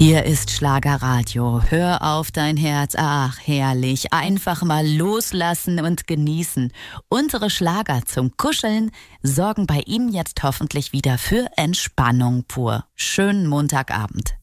Hier ist Schlagerradio. Hör auf dein Herz. Ach, herrlich. Einfach mal loslassen und genießen. Unsere Schlager zum Kuscheln sorgen bei ihm jetzt hoffentlich wieder für Entspannung pur. Schönen Montagabend.